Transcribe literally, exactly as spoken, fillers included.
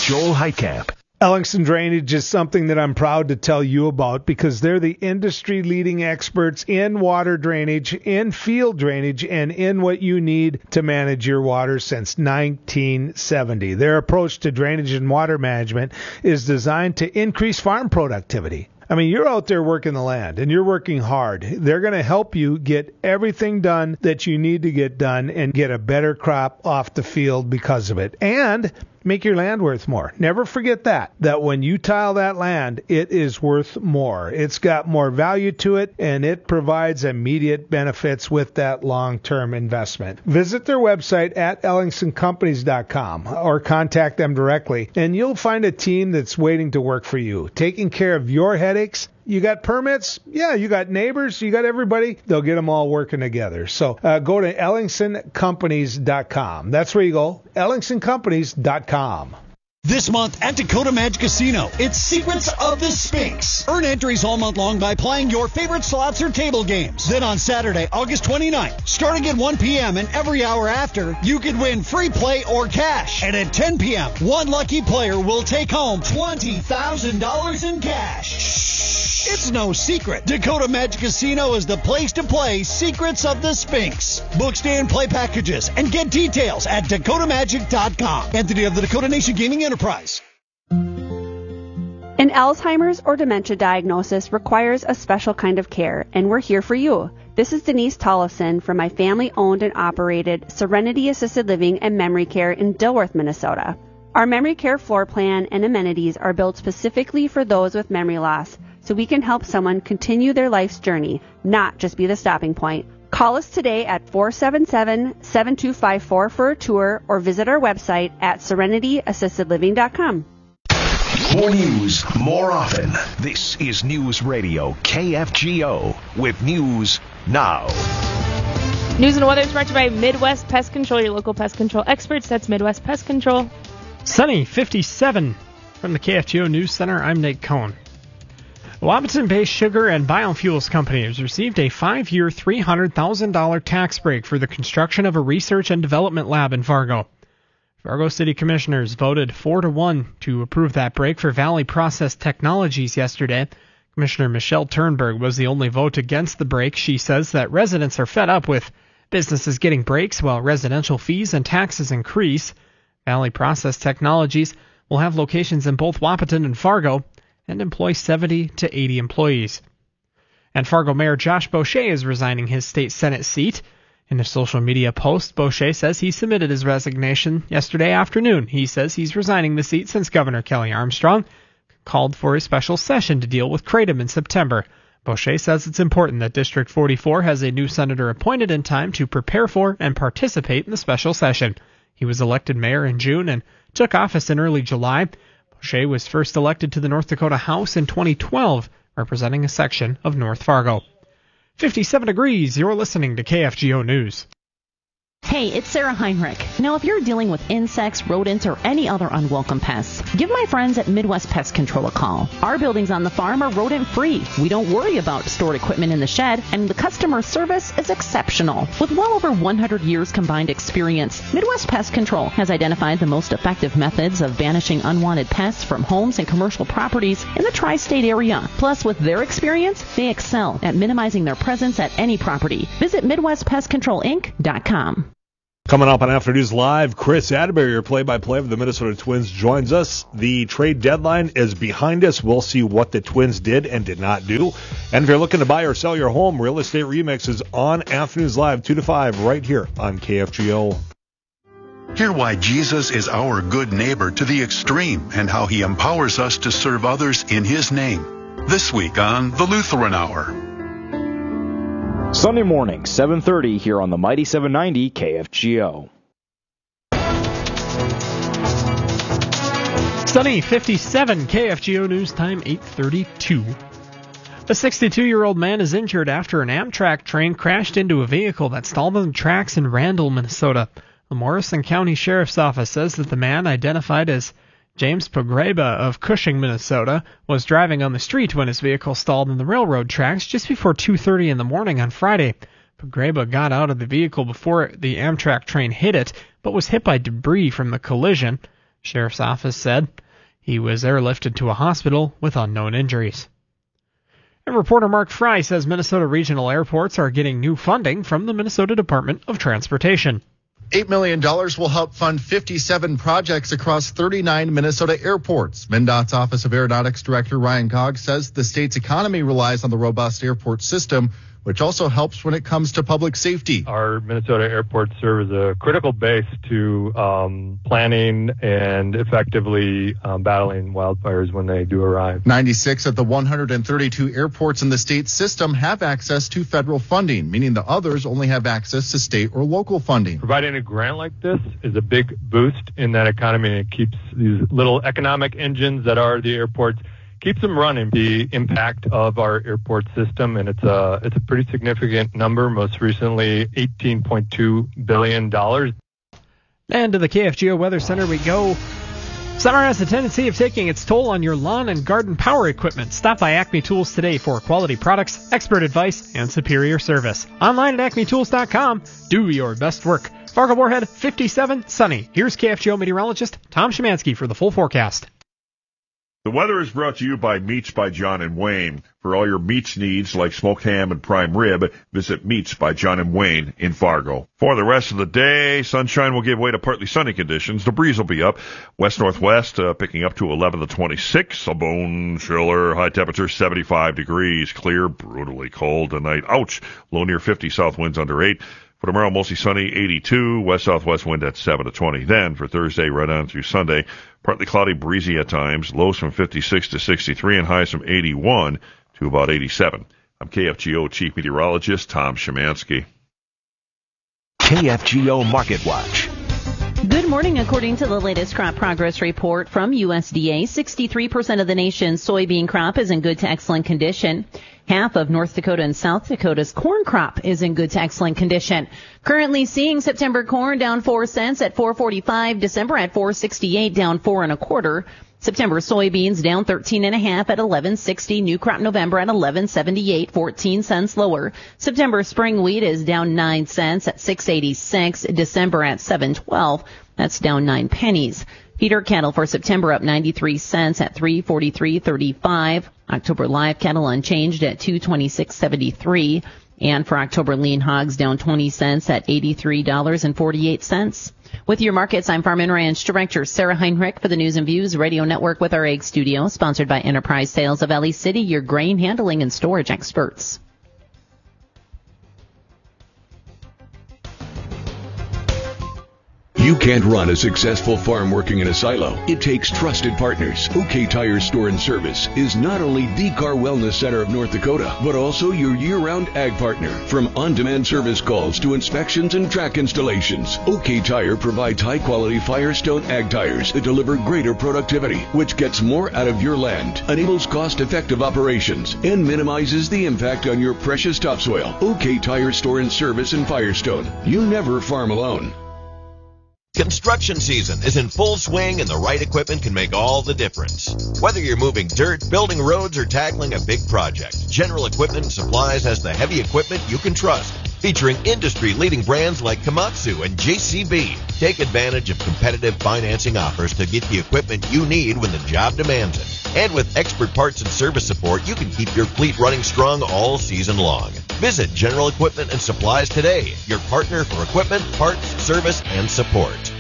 Joel Heitkamp. Ellingson Drainage is something that I'm proud to tell you about because they're the industry-leading experts in water drainage, in field drainage, and in what you need to manage your water since nineteen seventy. Their approach to drainage and water management is designed to increase farm productivity. I mean, you're out there working the land, and you're working hard. They're going to help you get everything done that you need to get done and get a better crop off the field because of it. And make your land worth more. Never forget that, that when you tile that land, it is worth more. It's got more value to it, and it provides immediate benefits with that long-term investment. Visit their website at ellingson companies dot com or contact them directly, and you'll find a team that's waiting to work for you, taking care of your headaches. You got permits? Yeah, you got neighbors, you got everybody. They'll get them all working together. So uh, go to ellingson companies dot com. That's where you go, ellingson companies dot com. This month at Dakota Magic Casino, it's Secrets of the Sphinx. Earn entries all month long by playing your favorite slots or table games. Then on Saturday, August twenty-ninth, starting at one p.m. and every hour after, you could win free play or cash. And at ten p.m., one lucky player will take home twenty thousand dollars in cash. Shh. It's no secret. Dakota Magic Casino is the place to play Secrets of the Sphinx. Book stay and play packages and get details at dakota magic dot com. Entity of the Dakota Nation Gaming Enterprise. An Alzheimer's or dementia diagnosis requires a special kind of care, and we're here for you. This is Denise Tollefson from my family-owned and operated Serenity Assisted Living and Memory Care in Dilworth, Minnesota. Our memory care floor plan and amenities are built specifically for those with memory loss, so we can help someone continue their life's journey, not just be the stopping point. Call us today at four seven seven, seven two five four for a tour or visit our website at serenity assisted living dot com. More news, more often. This is News Radio K F G O with News Now. News and weather is brought to you by Midwest Pest Control, your local pest control experts. That's Midwest Pest Control. Sunny, fifty-seven. From the K F G O News Center, I'm Nate Cohn. Wabaton-based Sugar and Biofuels Company has received a five-year, three hundred thousand dollars tax break for the construction of a research and development lab in Fargo. Fargo City Commissioners voted four to one to approve that break for Valley Process Technologies yesterday. Commissioner Michelle Turnberg was the only vote against the break. She says that residents are fed up with businesses getting breaks while residential fees and taxes increase. Valley Process Technologies will have locations in both Wapaton and Fargo and employ seventy to eighty employees. And Fargo Mayor Josh Boucher is resigning his state Senate seat. In a social media post, Boucher says he submitted his resignation yesterday afternoon. He says he's resigning the seat since Governor Kelly Armstrong called for a special session to deal with Kratom in September. Boucher says it's important that District forty-four has a new senator appointed in time to prepare for and participate in the special session. He was elected mayor in June and took office in early July. Boucher was first elected to the North Dakota House in twenty twelve, representing a section of North Fargo. fifty-seven degrees, you're listening to K F G O News. Hey, it's Sarah Heinrich. Now, if you're dealing with insects, rodents, or any other unwelcome pests, give my friends at Midwest Pest Control a call. Our buildings on the farm are rodent-free. We don't worry about stored equipment in the shed, and the customer service is exceptional. With well over one hundred years combined experience, Midwest Pest Control has identified the most effective methods of banishing unwanted pests from homes and commercial properties in the tri-state area. Plus, with their experience, they excel at minimizing their presence at any property. Visit midwest pest control inc dot com. Coming up on Afternoons Live, Chris Atterbury, your play-by-play of the Minnesota Twins, joins us. The trade deadline is behind us. We'll see what the Twins did and did not do. And if you're looking to buy or sell your home, Real Estate Remix is on Afternoons Live, two to five, right here on K F G O. Hear why Jesus is our good neighbor to the extreme and how he empowers us to serve others in his name. This week on The Lutheran Hour. Sunday morning, seven thirty, here on the Mighty seven ninety K F G O. Sunny, fifty-seven, K F G O News Time, eight thirty-two. A sixty-two-year-old man is injured after an Amtrak train crashed into a vehicle that stalled on the tracks in Randall, Minnesota. The Morrison County Sheriff's Office says that the man, identified as James Pogreba of Cushing, Minnesota, was driving on the street when his vehicle stalled on the railroad tracks just before two thirty in the morning on Friday. Pogreba got out of the vehicle before the Amtrak train hit it, but was hit by debris from the collision. Sheriff's office said he was airlifted to a hospital with unknown injuries. And reporter Mark Fry says Minnesota regional airports are getting new funding from the Minnesota Department of Transportation. eight million dollars will help fund fifty-seven projects across thirty-nine Minnesota airports. MnDOT's Office of Aeronautics Director Ryan Cogg says the state's economy relies on the robust airport system, which also helps when it comes to public safety. Our Minnesota airports serve as a critical base to um, planning and effectively um, battling wildfires when they do arrive. ninety-six of the one hundred thirty-two airports in the state system have access to federal funding, meaning the others only have access to state or local funding. Providing a grant like this is a big boost in that economy, and it keeps these little economic engines that are the airports, keeps them running. The impact of our airport system, and it's a it's a pretty significant number. Most recently, eighteen point two billion dollars. And to the K F G O Weather Center we go. Summer has a tendency of taking its toll on your lawn and garden power equipment. Stop by Acme Tools today for quality products, expert advice, and superior service. Online at acme tools dot com. Do your best work. Fargo-Moorhead, fifty-seven, sunny. Here's K F G O meteorologist Tom Szymanski for the full forecast. The weather is brought to you by Meats by John and Wayne. For all your meats needs like smoked ham and prime rib, visit Meats by John and Wayne in Fargo. For the rest of the day, sunshine will give way to partly sunny conditions. The breeze will be up. West-northwest, uh, picking up to eleven to twenty-six. A bone chiller. High temperature seventy-five degrees. Clear, brutally cold tonight. Ouch. Low near fifty. South winds under eight. For tomorrow, mostly sunny, eighty-two, west-southwest wind at seven to twenty. Then, for Thursday, right on through Sunday, partly cloudy, breezy at times, lows from fifty-six to sixty-three, and highs from eighty-one to about eighty-seven. I'm K F G O Chief Meteorologist Tom Szymanski. K F G O Market Watch. Good morning. According to the latest crop progress report from U S D A, sixty-three percent of the nation's soybean crop is in good to excellent condition. Half of North Dakota and South Dakota's corn crop is in good to excellent condition. Currently seeing September corn down four cents at four forty-five, December at four sixty-eight, down four and a quarter. September soybeans down thirteen and a half at eleven sixty. New crop November at eleven seventy-eight, fourteen cents lower. September spring wheat is down nine cents at six eighty-six. December at seven twelve. That's down nine pennies. Feeder cattle for September up ninety-three cents at three forty-three thirty-five. October live cattle unchanged at two twenty-six seventy-three. And for October lean hogs down twenty cents at eighty-three dollars and forty-eight cents. With your markets, I'm Farm and Ranch Director Sarah Heinrich for the News and Views Radio Network with our Egg Studio, sponsored by Enterprise Sales of Valley City, your grain handling and storage experts. You can't run a successful farm working in a silo. It takes trusted partners. OK Tire Store and Service is not only the car wellness center of North Dakota, but also your year-round ag partner. From on-demand service calls to inspections and track installations, OK Tire provides high-quality Firestone ag tires that deliver greater productivity, which gets more out of your land, enables cost-effective operations, and minimizes the impact on your precious topsoil. OK Tire Store and Service in Firestone. You never farm alone. Construction season is in full swing, and the right equipment can make all the difference. Whether you're moving dirt, building roads, or tackling a big project, General Equipment and Supplies has the heavy equipment you can trust, featuring industry-leading brands like Komatsu and J C B. Take advantage of competitive financing offers to get the equipment you need when the job demands it. And with expert parts and service support, you can keep your fleet running strong all season long. Visit General Equipment and Supplies today, your partner for equipment, parts, service, and support.